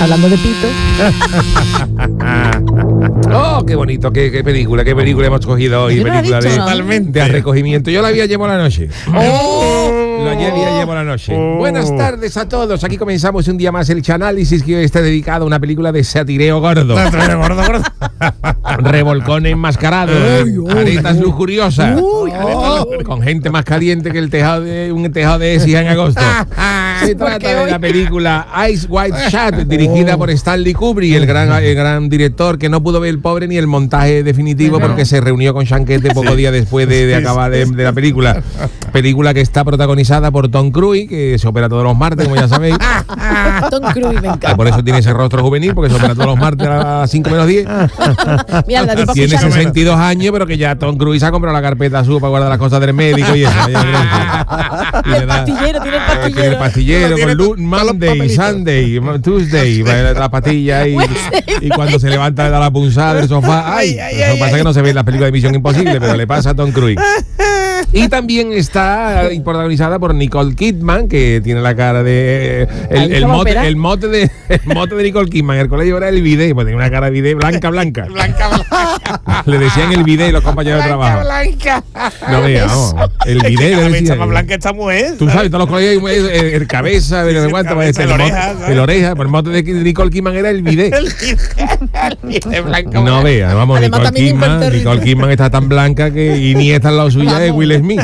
hablando de pito. Oh, qué bonito, qué película hemos cogido hoy. Yo no la he Película visto, de recogimiento. Yo la había llevado la noche. La había llevado la noche. Buenas tardes a todos. Aquí comenzamos un día más el Chanálisis, que hoy está dedicado a una película de satireo gordo. Revolcón enmascarado, aretas lujuriosas, con gente más caliente que un tejado de Écija en agosto. Se trata de la película Eyes Wide Shut, dirigida por Stanley Kubrick, el gran director, que no pudo ver el pobre ni el montaje definitivo porque se reunió con Chanquete poco día después de acabar de la película. Película que está protagonizada por Tom Cruise, que se opera todos los martes, como ya sabéis. Tom Cruise, me encanta. Por eso tiene ese rostro juvenil, porque se opera todos los martes a las 5 menos 10. Mira, Tiene 62 años, pero que ya Tom Cruise ha comprado la carpeta azul para guardar las cosas del médico y eso. Y el pastillero, tiene el pastillero. Tiene el pastillero con Monday, Sunday, Tuesday, la pastilla y cuando se levanta le da la punzada del sofá. Lo que pasa es que no se ve en las películas de Misión Imposible, pero le pasa a Tom Cruise. Y también está protagonizada por Nicole Kidman, que tiene la cara de el mote de Nicole Kidman en el colegio era el bidet, pues tiene una cara de bidet blanca. Le decían el bidet los compañeros de trabajo. No veas, no. El bidet le decían. Más blanca esta mujer. Tú sabes, todos los colegios hay el cabeza, el oreja, pues el mote de Nicole Kidman era el bidet. No veas, vamos, Nicole Kidman está tan blanca que y ni está al lado suya de Will Smith.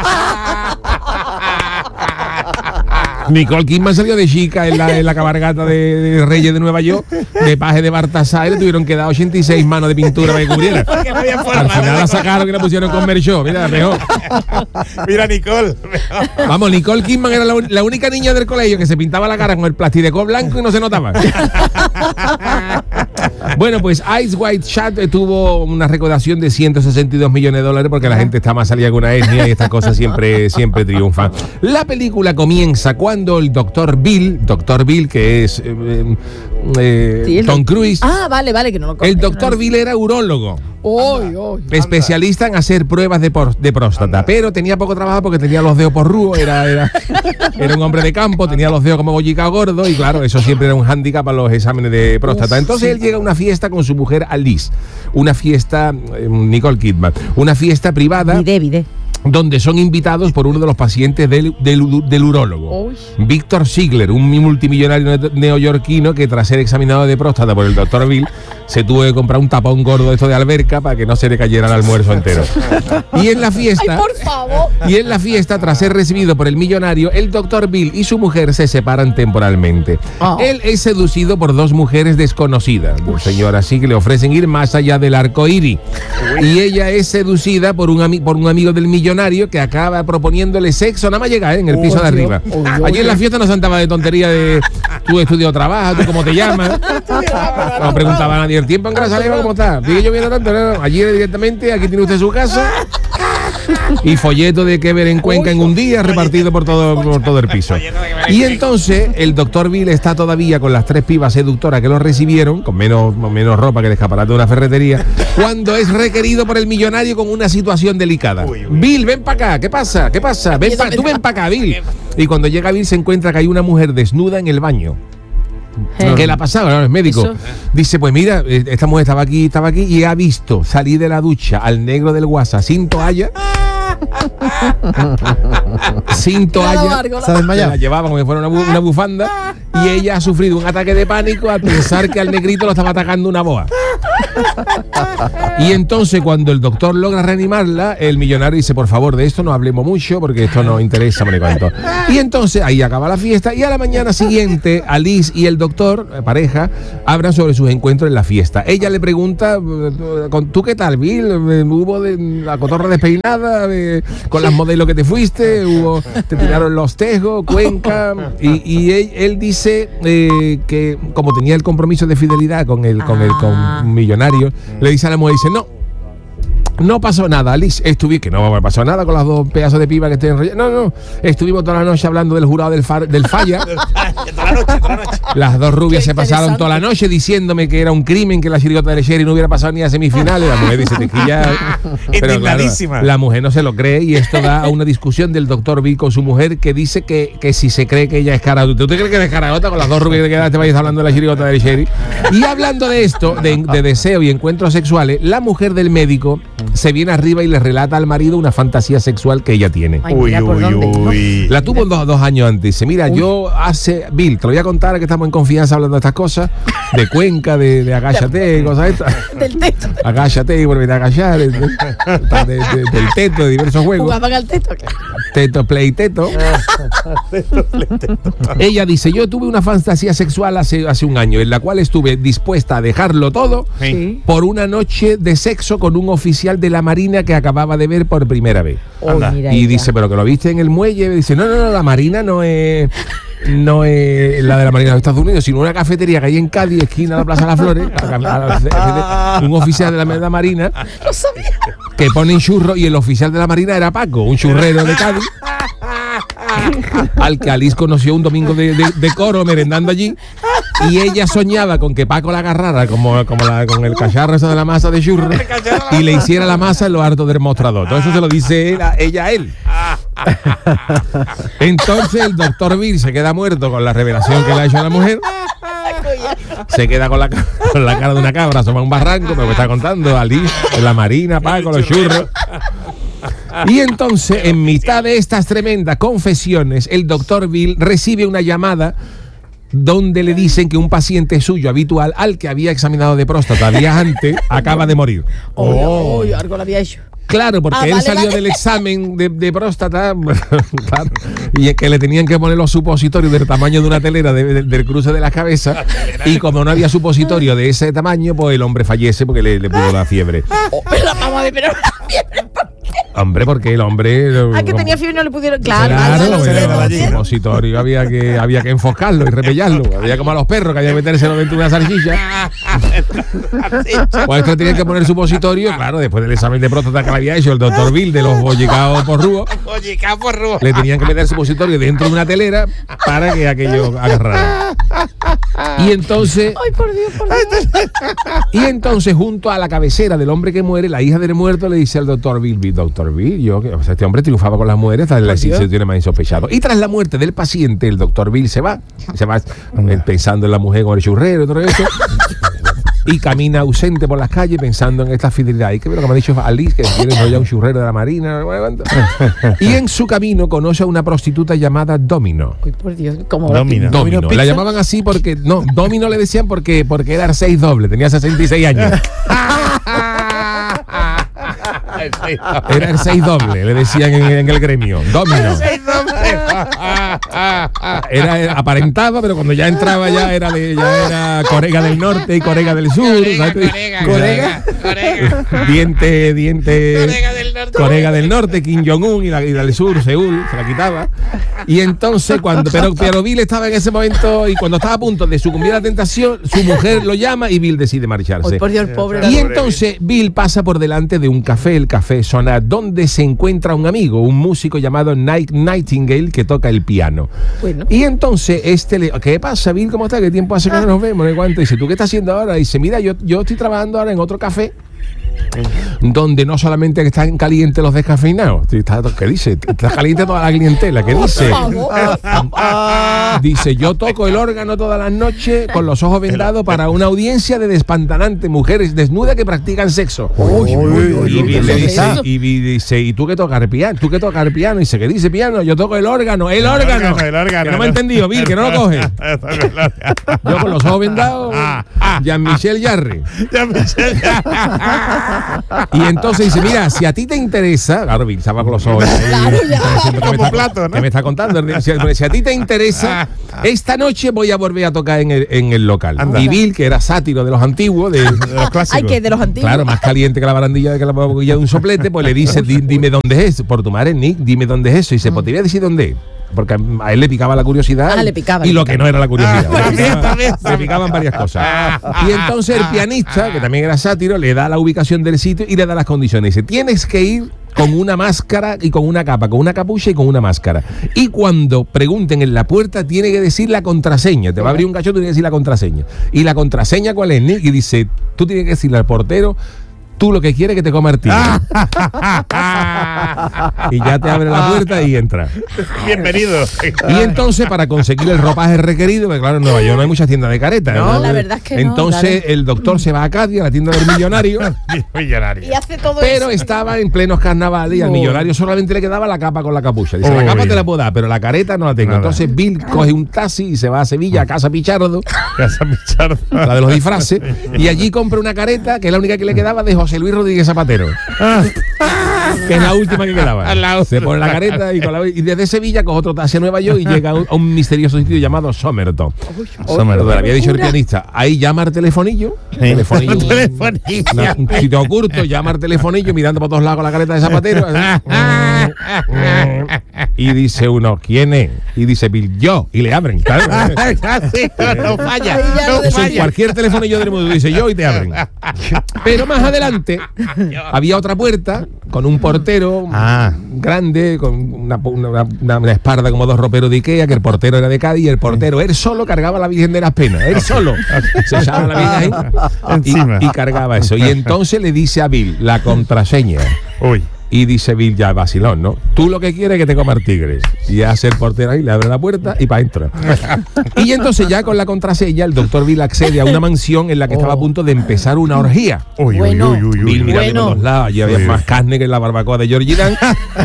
Nicole Kidman salió de chica en la cabalgata de Reyes de Nueva York, de paje de Baltasar, y le tuvieron que dar 86 manos de pintura para que cubriera. Al final la sacaron y la pusieron con Merchó. Mira, mejor. Mira, Nicole. Vamos, Nicole Kidman era la única niña del colegio que se pintaba la cara con el plastidecol blanco y no se notaba. Bueno, pues Eyes Wide Shut tuvo una recaudación de $162 millones porque la gente está más salida que una etnia y estas cosas siempre triunfan. La película comienza cuando el Dr. Bill, que es Tom Cruise. Vale, que no lo conozco. El Dr. Bill era urólogo. Especialista en hacer pruebas de próstata, pero tenía poco trabajo porque tenía los dedos porrúos, era un hombre de campo, tenía los dedos como bollicao gordo y claro, eso siempre era un hándicap para los exámenes de próstata. Entonces él llega a una fiesta con su mujer Alice, una fiesta, Nicole Kidman, una fiesta privada. Vide. Donde son invitados por uno de los pacientes del urólogo, Víctor Ziegler, un multimillonario neoyorquino que tras ser examinado de próstata por el Dr. Bill se tuvo que comprar un tapón gordo de esto de alberca para que no se le cayera el almuerzo entero. Y en la fiesta, por favor. Tras ser recibido por el millonario, el Dr. Bill y su mujer se separan temporalmente. Él es seducido por dos mujeres desconocidas, señora, así que le ofrecen ir más allá del arco iris. Y ella es seducida por un amigo del millonario que acaba proponiéndole sexo, nada más llegar en el piso de arriba. Allí en la fiesta no se andaba de tontería de tú estudias, trabajas, tú cómo te llamas. No preguntaba a nadie el tiempo en Grazalema, ¿cómo está? Sigue lloviendo tanto, no. Allí directamente, aquí tiene usted su casa. Y folleto de que ver en Cuenca en un día repartido por todo el piso. Y entonces el Dr. Bill está todavía con las tres pibas seductoras que lo recibieron, con menos ropa que el escaparate de una ferretería, cuando es requerido por el millonario con una situación delicada. Bill, ven para acá, ¿qué pasa? Tú ven para acá, Bill. Y cuando llega Bill se encuentra que hay una mujer desnuda en el baño. ¿Qué le ha pasado? No, es médico. ¿Eso? Dice, pues mira, esta mujer estaba aquí y ha visto salir de la ducha al negro del WhatsApp sin toalla. Sin toalla. Se la llevaba como si fuera una bufanda. Y ella ha sufrido un ataque de pánico al pensar que al negrito lo estaba atacando una boa. Y entonces cuando el doctor logra reanimarla, el millonario dice, por favor, de esto no hablemos mucho porque esto nos interesa. Y entonces ahí acaba la fiesta y a la mañana siguiente Alice y el doctor, pareja, hablan sobre sus encuentros en la fiesta. Ella le pregunta, ¿tú qué tal, Bill? ¿Hubo la cotorra despeinada? ¿Con las modelos que te fuiste? ¿Te tiraron los tejos? Cuenca. Y él dice que como tenía el compromiso de fidelidad con millonario, le dice a la mujer, dice, no pasó nada, Alice. Que no pasó nada con las dos pedazos de piba que estoy enrollando. No. Estuvimos toda la noche hablando del jurado del falla. Las dos rubias Qué se pasaron interesante. toda la noche diciéndome que era un crimen que la chirigota de Sherry no hubiera pasado ni a semifinales. La mujer dice, tequilla. Pero claro, Indignadísima. la mujer no se lo cree y esto da a una discusión del doctor Bill con su mujer que dice que si se cree que ella es caraota. ¿Tú te crees que eres caraota con las dos rubias que te quedaste vayas hablando de la chirigota de Sherry? Y hablando de esto, de deseo y encuentros sexuales, la mujer del médico se viene arriba y le relata al marido una fantasía sexual que ella tiene. Ay, mira por dónde, ¿no? La tuvo dos años antes. Dice, mira, yo Bill, te lo voy a contar que estamos en confianza hablando de estas cosas, de Cuenca, de agáchate, cosas estas. Del teto. Agáchate y vuelve a agachar, del teto, de diversos juegos. Jugaban al teto. Teto, play, teto. Ella dice, yo tuve una fantasía sexual hace un año, en la cual estuve dispuesta a dejarlo todo Sí. por una noche de sexo con un oficial de la Marina que acababa de ver por primera vez. Oh, mira Y ella. dice, pero que lo viste en el muelle. Dice, no, la Marina no es la de la Marina de Estados Unidos, sino una cafetería que hay en Cádiz, esquina de la Plaza de las Flores, un oficial de la Marina Lo sabía. que ponen churros y el oficial de la Marina era Paco, un churrero de Cádiz, al que Alice conoció un domingo de coro merendando allí, y ella soñaba con que Paco la agarrara con el cacharro ese de la masa de churros y le hiciera la masa en lo alto del mostrador. Todo eso se lo dice ella a él. Entonces el doctor Bill se queda muerto con la revelación que le ha hecho a la mujer. Se queda con la cara de una cabra, asoma a un barranco, pero me está contando Alice, en la Marina, Paco, los churros. Y entonces, en mitad de estas tremendas confesiones, el doctor Bill recibe una llamada donde le dicen que un paciente suyo habitual, al que había examinado de próstata días antes, acaba de morir. Oh, algo lo había hecho. Claro, porque él vale, salió vale. del examen de próstata, claro, y es que le tenían que poner los supositorios del tamaño de una telera del cruce de las cabezas, y como no había supositorio de ese tamaño, pues el hombre fallece porque le pudo dar fiebre. Pero vamos a ver, pero Hombre, porque el hombre... que tenía fiebre y no le pudieron. Claro, Claro, vale, se le vale, va vale. allí, ¿no? el supositorio había que enfocarlo y repellarlo. Había como a los perros que había que metérselo dentro de una salchicha. Pues esto tenía que poner supositorio, claro, después del examen de próstata que le había hecho el doctor Bill de los bollicaos por rubo, Oye, caporro. le tenían que meter supositorio dentro de una telera para que aquello agarrara. Y entonces, Ay, por Dios, por Dios. junto a la cabecera del hombre que muere, la hija del muerto le dice al doctor Bill, este hombre triunfaba con las mujeres, tras la situación más insospechado. Y tras la muerte del paciente, el doctor Bill se va pensando en la mujer con el churrero y todo eso. Y camina ausente por las calles pensando en esta fidelidad. Y que lo que me ha dicho Alice, que quiere ya un churrero de la Marina. Y en su camino conoce a una prostituta llamada Domino. Ay, por Dios, como Domino. Domino. La llamaban así porque, no, Domino le decían porque era el 6 doble, tenía 66 años. Era el 6 doble, le decían en el gremio. Domino. Aparentaba, pero cuando ya entraba ya era Corea del Norte y Corea del Sur. Corega. Diente. Corea del Norte, Kim Jong-un y la del Sur, Seúl, se la quitaba. Y entonces, pero Bill estaba en ese momento y cuando estaba a punto de sucumbir a la tentación, su mujer lo llama y Bill decide marcharse. Ay, por Dios, el pobre. Y entonces Bill pasa por delante de un café, el Café Sonar, donde se encuentra un amigo, un músico llamado Nightingale, que toca el piano. Bueno. Y entonces ¿qué pasa, Bill? ¿Cómo estás? ¿Qué tiempo hace que no nos vemos? ¿No? ¿Cuánto? Dice, ¿tú qué estás haciendo ahora? Dice, mira, yo estoy trabajando ahora en otro café donde no solamente están calientes los descafeinados. ¿Qué dice? Está caliente toda la clientela. ¿Qué dice? Dice, yo toco el órgano todas las noches con los ojos vendados para una audiencia de despantanantes mujeres desnudas que practican sexo. Y Bill le dice, ¿y tú qué tocas el piano? ¿Tú qué tocas el piano? Y dice, ¿qué dice piano? Yo toco el órgano. ¡El órgano! Que no me ha entendido, Bill, que no lo coge. Yo con los ojos vendados, Jean-Michel Jarre. Y entonces dice, mira, si a ti te interesa, claro, Bill estaba con los ojos Claro, ya. Como plato, ¿no? que me está contando, si a ti te interesa, esta noche voy a volver a tocar en el local. Anda. Y Bill, que era sátiro de los antiguos, de los clásicos. Ay, que de los antiguos. claro, más caliente que la barandilla de la boquilla de un soplete, pues le dice, dime dónde es, por tu madre, Nick, dime dónde es eso. Y dice, pues te voy a decir dónde es. Porque a él le picaba la curiosidad Le picaba. y lo que no era la curiosidad. También. Le picaban varias cosas. Y entonces el pianista, que también era sátiro, le da la ubicación del sitio y le da las condiciones. Dice, tienes que ir con una máscara y con una capa, con una capucha y con una máscara. Y cuando pregunten en la puerta, tiene que decir la contraseña. Te va a abrir un cacho, tú tienes que decir la contraseña. ¿Y la contraseña cuál es, Nick? Y dice, tú tienes que decirle al portero, tú lo que quieres es que te coma el tigre. Y ya te abre la puerta y entra. Bienvenido. Y entonces, para conseguir el ropaje requerido, porque claro, en Nueva York no hay muchas tiendas de careta. No, la verdad es que no, entonces, claro. el doctor se va a Cádiz, a la tienda del millonario, Millonario. Y hace todo pero eso. estaba en plenos carnavales y al millonario solamente le quedaba la capa con la capucha. Dice, Uy. la capa te la puedo dar, pero la careta no la tengo. Nada. Entonces, Bill coge un taxi y se va a Sevilla, a Casa Pichardo, Casa Pichardo. la de los disfraces, y allí compra una careta, que es la única que le quedaba, de José Luis Rodríguez Zapatero. Que es la última que quedaba. Al lado. Se pone la careta y desde Sevilla coge otro taxi a Nueva York y llega a un misterioso sitio llamado Somerton. Somerton, le había dicho el pianista. Ahí llama al telefonillo. Telefonillo. Un sitio oculto, llama al telefonillo mirando por todos lados con la careta de Zapatero. Y dice uno, ¿quién es? Y dice Bill, yo. Y le abren. Claro. No falla. Ahí ya No lo de- Eso en falla. cualquier telefonillo del mundo dice yo y te abren. Pero más adelante había otra puerta con un portero grande, con una espalda como dos roperos de Ikea, que el portero era de Cádiz y el portero, él solo cargaba la Virgen de las Penas, él solo. Se echaba la Virgen Encima. y cargaba eso. Y entonces le dice a Bill la contraseña. Uy. Y dice Bill, ya vacilón, ¿no? Tú lo que quieres es que te coma el tigre. Y hace el portero ahí, le abre la puerta y para adentro. Y entonces ya con la contraseña, el doctor Bill accede a una mansión en la que estaba a punto de empezar una orgía. Uy, Bueno. uy, uy, uy, Bill uy. mirando Bueno. por todos lados, allí había Uy. más carne que en la barbacoa de Georgie Dan.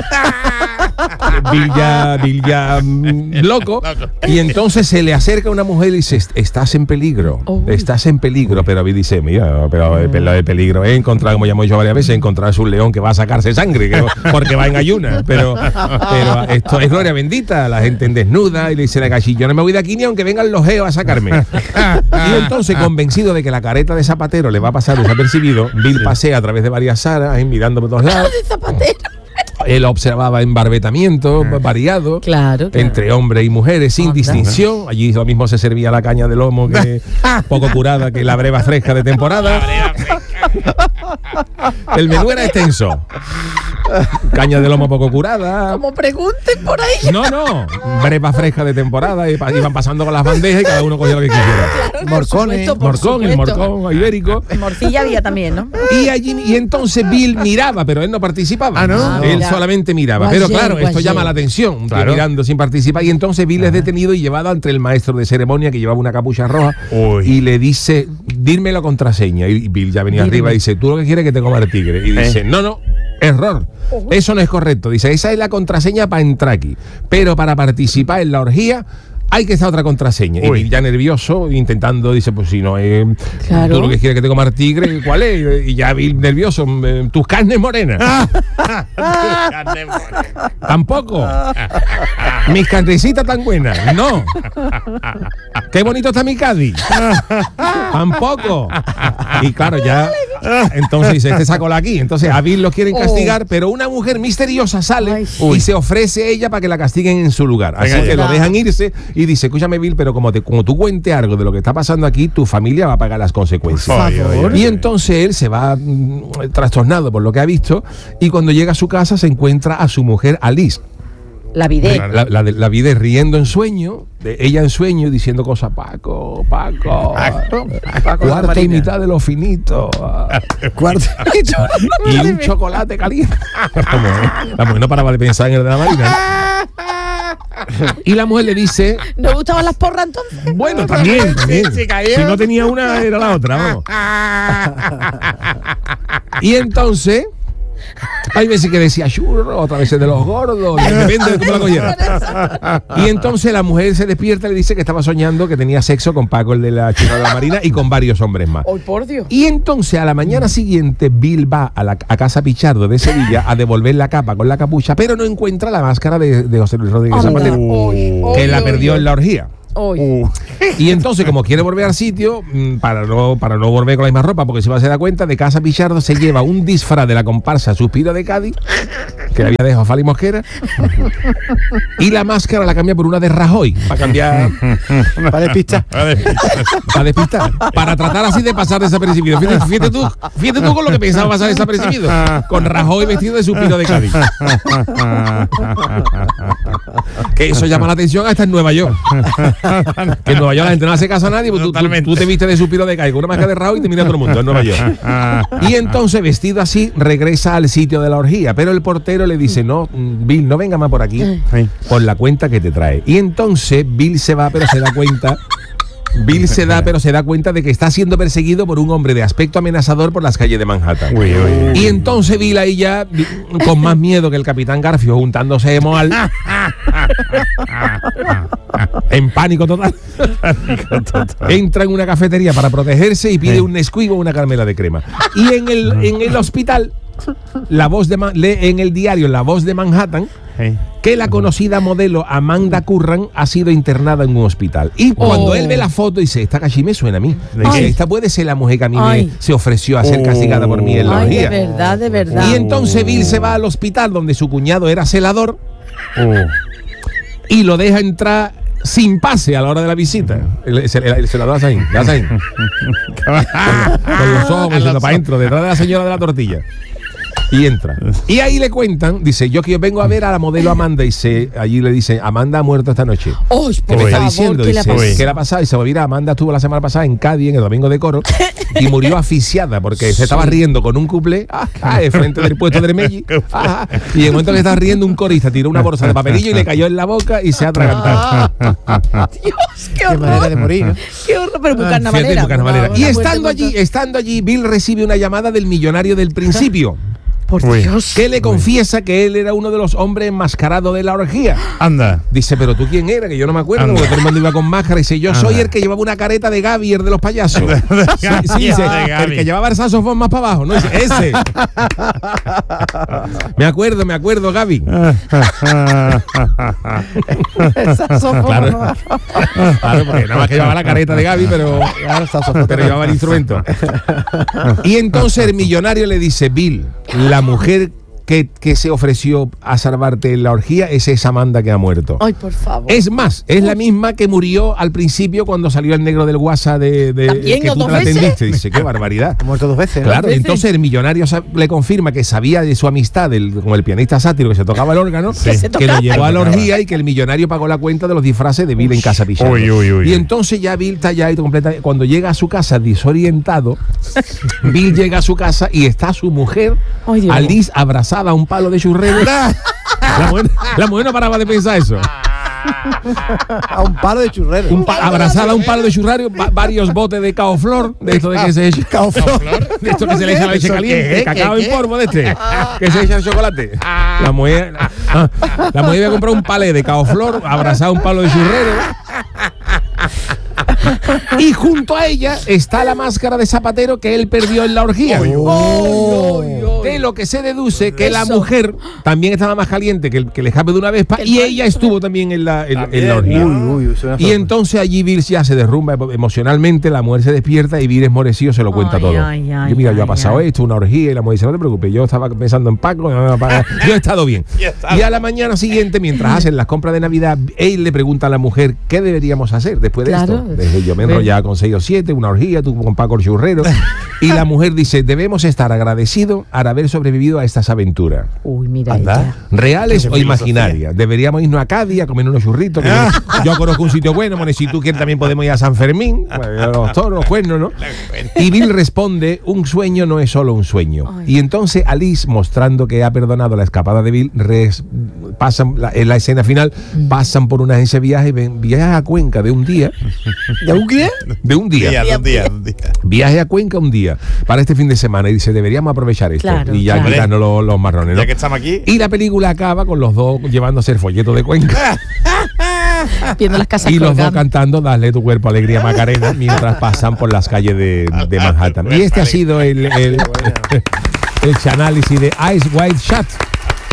Bill ya loco. Y entonces se le acerca una mujer y dice, estás en peligro, estás en peligro. Pero Bill dice, mira, pero el peligro es encontrar, como ya hemos dicho varias veces, encontrarse un león que va a sacarse sangre, porque va en ayunas. Pero esto es gloria bendita, la gente en desnuda. Y le dice la gallina, yo no me voy de aquí ni aunque vengan los geos a sacarme. Y entonces, convencido de que la careta de Zapatero le va a pasar desapercibido, Bill pasea a través de varias salas, mirando por todos lados. De Zapatero. Él observaba embarbetamiento variado, Claro, claro. entre hombres y mujeres sin Anda. distinción. Allí lo mismo se servía la caña de lomo, que poco curada, que la breva fresca de temporada. El menú era extenso. Caña de lomo poco curada. Como pregunten por ahí. No, breva fresca de temporada. Iban pasando con las bandejas y cada uno cogía lo que quisiera. Claro, por Morcones. supuesto, por Morcón, el supuesto. morcón ibérico. Morcilla había también, ¿no? Y entonces Bill miraba, pero él no participaba. Ah, ¿no? Él Mira. solamente miraba. Guayer, Pero claro, esto guayer. llama la atención. Un tío Claro. mirando sin participar. Y entonces Bill es detenido y llevado ante el maestro de ceremonia, que llevaba una capucha roja. Uy. Y le dice, dime la contraseña. Y Bill ya venía arriba y dice, tú lo que quieres es que te coma el tigre. Y dice, no, error. Eso no es correcto. Dice, esa es la contraseña para entrar aquí. Pero para participar en la orgía hay que estar otra contraseña. Y Uy. Bill ya nervioso, intentando, dice, pues si no, Claro. tú lo que quieres es que te coma el tigre, ¿cuál es? Y ya Bill nervioso, tus carnes morenas. Tampoco. Mis carnecitas tan buenas. No. Qué bonito está mi Cádiz. Tampoco. Y claro, ya. Entonces dice, este sacó aquí. Entonces a Bill lo quieren castigar, pero una mujer misteriosa sale Ay. y se ofrece ella para que la castiguen en su lugar. Así Venga, que ya. lo dejan irse y dice, escúchame Bill, pero como tú cuentes algo de lo que está pasando aquí, tu familia va a pagar las consecuencias. Ay, ay, ay. Y entonces él se va trastornado por lo que ha visto y cuando llega a su casa se encuentra a su mujer Alice. La vidé. La vida riendo en sueño, ella en sueño diciendo cosas, Paco, cuarto y mitad de lo finito. Cuarto. Y un chocolate caliente. La mujer no paraba de pensar en el de la Marina. Y la mujer le dice, ¿No gustaban las porras entonces? bueno, también. se cayó. Si no tenía una, era la otra, vamos. Y entonces, hay veces que decía churro, otras veces de los gordos, depende de cómo la cogiera. Y entonces la mujer se despierta y le dice que estaba soñando que tenía sexo con Paco, el de la churra de la Marina, y con varios hombres más. ¡Ay, por Dios! Y entonces a la mañana siguiente Bill va a Casa Pichardo de Sevilla a devolver la capa con la capucha, pero no encuentra la máscara de José Luis Rodríguez Anda. Zapatero, Uy, que la uy, perdió uy, en la orgía. Uy. Y entonces, como quiere volver al sitio, para no volver con la misma ropa, porque si va a se da cuenta, de casa Pichardo se lleva un disfraz de la comparsa Suspiro de Cádiz, que le había dejado a Fali Mosquera, y la máscara la cambia por una de Rajoy, para cambiar, Para despistar. para despistar, para tratar así de pasar desapercibido. Fíjate tú con lo que pensaba pasar desapercibido, con Rajoy vestido de Suspiro de Cádiz. Que eso llama la atención hasta en Nueva York. Que en Nueva York la gente no hace caso a nadie, pues tú te viste de Suspiro de Cádiz con una máscara de Rajoy y te mira todo el mundo en Nueva York. Y entonces, vestido así, regresa al sitio de la orgía, pero el portero le dice: no, Bill, no venga más por aquí por la cuenta que te trae. Y entonces Bill se va, pero se da cuenta. Pero se da cuenta de que está siendo perseguido por un hombre de aspecto amenazador por las calles de Manhattan. Y entonces Bill ahí ya, con más miedo que el Capitán Garfio juntándose de Moal, en pánico total, entra en una cafetería para protegerse y pide un Nesquik o una caramela de crema. Y en el hospital, lee en el diario La Voz de Manhattan que la conocida modelo Amanda Curran ha sido internada en un hospital. Y cuando él ve la foto dice: esta cachí me suena a mí. Dice: esta puede ser la mujer que a mí se ofreció a ser castigada por mí en la orgía. De verdad. Y entonces Bill se va al hospital donde su cuñado era celador y lo deja entrar sin pase a la hora de la visita. El celador hace ahí, con los ojos diciendo para adentro, detrás de la señora de la tortilla. Y entra. Y ahí le cuentan, dice: yo vengo a ver a la modelo Amanda, y allí le dice: Amanda ha muerto esta noche. ¿Qué me está diciendo? Dice: ¿qué le ha pasado? Y se mira, Amanda estuvo la semana pasada en Cádiz, en el Domingo de Coro, y murió asfixiada porque se estaba riendo con un cuplé frente del puesto de Melli. Y en el momento que estaba riendo, un corista tiró una bolsa de papelillo y le cayó en la boca y se ha atragantado. Dios, qué Qué manera horror. de morir, ¿no? Qué horror, pero muy carnavalera. Fíjate, carnavalera. Una Y muerte estando allí, Bill recibe una llamada del millonario del principio, Por Dios. que le confiesa que él era uno de los hombres enmascarados de la orgía. Anda. Dice: ¿pero tú quién era? Que yo no me acuerdo, Anda. porque todo el mundo iba con máscara. Dice: yo soy el que llevaba una careta de Gaby, el de los payasos. Sí, dice, de Gaby. el que llevaba el saxofón más para abajo. No, dice, ese. Me acuerdo, Gaby. Claro, porque nada más que llevaba la careta de Gaby, pero llevaba el instrumento. Y entonces el millonario le dice: Bill, la mujer que se ofreció a salvarte en la orgía es esa Amanda que ha muerto. Ay, por favor. Es más, es la misma que murió al principio cuando salió el negro del WhatsApp de ¿También, que o tú dos te la veces? atendiste. Dice: qué barbaridad. Ha muerto 2 veces, ¿no? Claro, veces. entonces el millonario le confirma que sabía de su amistad con el pianista sátiro que se tocaba el órgano, que lo llevó a la orgía y que el millonario pagó la cuenta de los disfraces de Bill en casa Pichardo. Uy. Y entonces ya Bill está ya completa. Cuando llega a su casa desorientado, Bill llega a su casa y está su mujer, Ay, Dios. Alice, abrazada a un palo de churrero. La mujer no paraba de pensar eso. A un palo de churrero. Abrazada a un palo de churrario, varios botes de caoflor, de esto de que se echa de esto que se le echa la leche caliente, cacao en polvo de este, que se echa el chocolate. La mujer iba a comprar un palé de caoflor, abrazada a un palo de churrero. Y junto a ella está la máscara de zapatero que él perdió en la orgía. De lo que se deduce que la mujer también estaba más caliente que el escape de una vespa, y ella estuvo también en la orgía. Y entonces allí Bill ya se derrumba emocionalmente, la mujer se despierta y Bill esmorecido se lo cuenta todo. Yo ha pasado esto, una orgía, y la mujer dice: no te preocupes, yo estaba pensando en Paco, yo he estado bien. Y a la mañana siguiente, mientras hacen las compras de Navidad, él le pregunta a la mujer: ¿qué deberíamos hacer después de esto? Desde yo me enrollaba con 6 o 7, una orgía, tú con Paco el churrero. Y la mujer dice: debemos estar agradecidos al haber sobrevivido a estas aventuras. Uy, mira Anda. ella. ¿Reales o imaginarias? Deberíamos irnos a Cádiz a comer unos churritos. Yo conozco un sitio bueno, bueno, y si tú quieres también podemos ir a San Fermín, bueno, los toros, los cuernos, ¿no? Y Bill responde: un sueño no es solo un sueño. Ay. Y entonces Alice, mostrando que ha perdonado la escapada de Bill, pasan en la escena final, pasan por una agencia de viaje, viajan a Cuenca de un día. ¿De un qué? De un día. Viaje a Cuenca un día para este fin de semana, y dice: deberíamos aprovechar esto. Claro, y ya claro. quitarnos los marrones, ¿no? Ya que estamos aquí. Y la película acaba con los dos llevándose el folleto de Cuenca Viendo las casas y los dos colgando. cantando Dale tu cuerpo alegría Macarena mientras pasan por las calles de Manhattan. Y este ha sido el análisis de Eyes Wide Shut.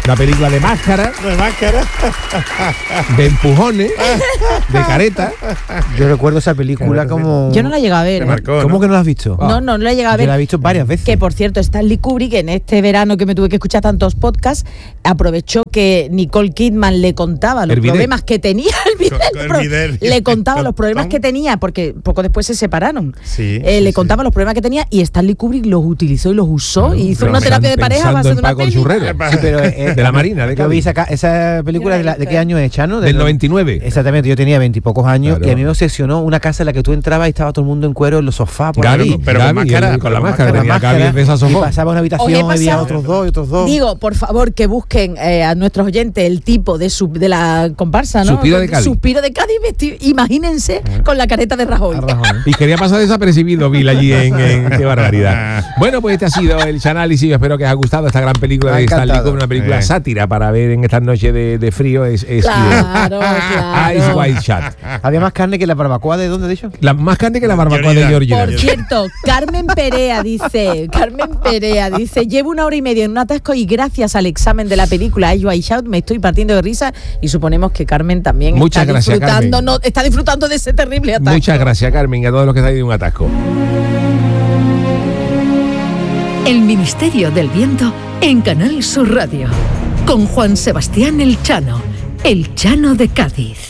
Una película de máscara, De máscara. de empujones, de careta. Yo recuerdo esa película como... Yo no la he llegado a ver. Te marcó, ¿Cómo que no la has visto? No la he llegado a Yo ver. la he visto varias veces. Que por cierto, Stanley Kubrick, en este verano que me tuve que escuchar tantos podcasts, aprovechó que Nicole Kidman le contaba los El bidet. problemas que tenía. El bidet. Le contaba los problemas que tenía, porque poco después se separaron. Sí, Le sí, contaba los problemas que tenía y Stanley Kubrick los utilizó y los usó y hizo una terapia de pareja a Pensando base en de una Paco el peli. Churrero. Sí, pero, De la Marina, de yo vi Cádiz. esa película Yo la he ¿de visto. qué año es, Chano? Del 99. Exactamente, yo tenía 20 y pocos años Claro. y a mí me obsesionó una casa en la que tú entrabas y estaba todo el mundo en cuero en los sofás. por Gaby, ahí. pero con Gaby, máscara, él con la con máscara, tenía máscara, Gaby en esa y sofá. pasaba una Os he habitación, había pasado- otros dos y otros dos. Digo, por favor, que busquen a nuestros oyentes el tipo de la comparsa, ¿no? Suspiro de Cádiz. Suspiro de Cádiz, imagínense con la careta de Rajoy. Y quería pasar desapercibido, Bill, allí en qué barbaridad. Bueno, pues este ha sido el análisis. Espero que os haya gustado esta gran película Me ha de Stanley encantado. Kubrick, una película sátira para ver en estas noches de frío. Es Claro, claro. Ice White Shut. Había más carne que la barbacoa de dónde, dicho. La más carne que la barbacoa de Georgia. Por cierto, Carmen Perea dice, llevo 1 hora y media en un atasco y gracias al examen de la película Ice White Shout me estoy partiendo de risa y suponemos que Carmen también Muchas está gracias, disfrutando, Carmen. no, está disfrutando de ese terrible atasco. Muchas gracias, Carmen, y a todos los que estáis en un atasco. El Ministerio del Viento en Canal Sur Radio. Con Juan Sebastián El Chano de Cádiz.